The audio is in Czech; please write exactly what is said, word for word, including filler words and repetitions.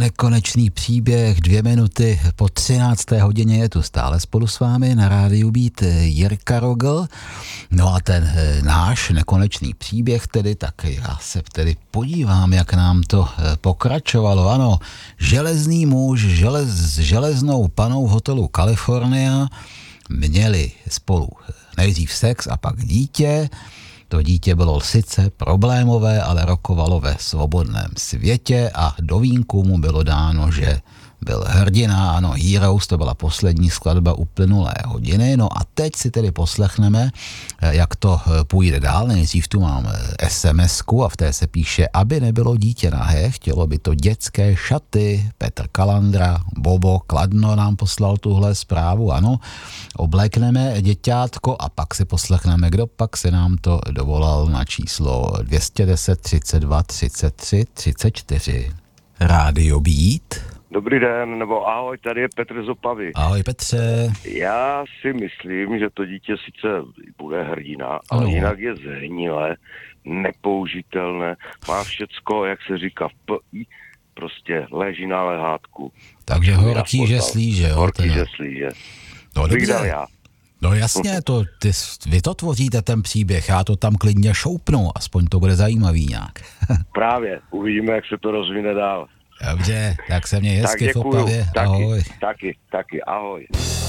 Nekonečný příběh, dvě minuty po třinácté hodině je tu stále spolu s vámi na rádiu Beat Jirka Rogl. No a ten náš nekonečný příběh tedy, tak já se tedy podívám, jak nám to pokračovalo. Ano, železný muž želez, s železnou panou v hotelu California měli spolu nejdřív sex a pak dítě. To dítě bylo sice problémové, ale rokovalo ve svobodném světě a do vínku mu bylo dáno, že byl hrdina, ano, Heroes, to byla poslední skladba uplynulé hodiny. No a teď si tedy poslechneme, jak to půjde dál. Nejdřív tu mám es em esku a v té se píše, aby nebylo dítě nahé, chtělo by to dětské šaty. Petr Kalandra, Bobo Kladno nám poslal tuhle zprávu, ano. Oblékneme děťátko a pak si poslechneme, kdo pak se nám to dovolal na číslo dvě stě deset, třicet dva, třicet tři, třicet čtyři. Rádio Beat. Dobrý den, nebo ahoj, tady je Petr z Opavy. Ahoj Petře. Já si myslím, že to dítě sice bude hrdina, ano. Ale jinak je zhnilé, nepoužitelné, má všecko, jak se říká, v P I, prostě leží na lehátku. Takže horký, že slíže. Horký, že slíže. No dobře. Já. No jasně, to, ty, vy to tvoříte ten příběh, já to tam klidně šoupnu, aspoň to bude zajímavý nějak. Právě, uvidíme, jak se to rozvine dál. Dobře, tak se mě hezky tak v Opavě, taky, ahoj. Taky, taky, ahoj.